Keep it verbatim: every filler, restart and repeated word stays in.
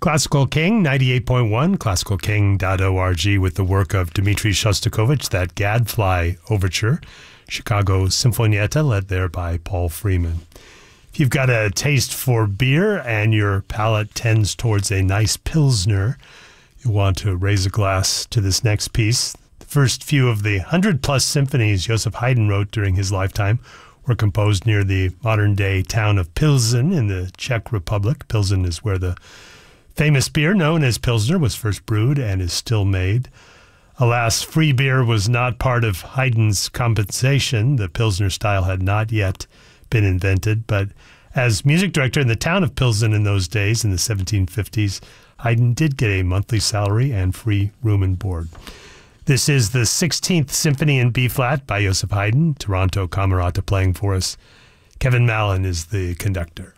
Classical King, ninety-eight point one, classical king dot org, with the work of Dmitri Shostakovich, that Gadfly Overture, Chicago Sinfonietta, led there by Paul Freeman. If you've got a taste for beer and your palate tends towards a nice Pilsner, you'll want to raise a glass to this next piece. The first few of the hundred-plus symphonies Joseph Haydn wrote during his lifetime were composed near the modern-day town of Pilsen in the Czech Republic. Pilsen is where the famous beer known as Pilsner was first brewed and is still made. Alas, free beer was not part of Haydn's compensation. The Pilsner style had not yet been invented, but as music director in the town of Pilsen in those days, in the seventeen fifties, Haydn did get a monthly salary and free room and board. This is the sixteenth Symphony in B-flat by Joseph Haydn, Toronto Camerata playing for us. Kevin Mallon is the conductor.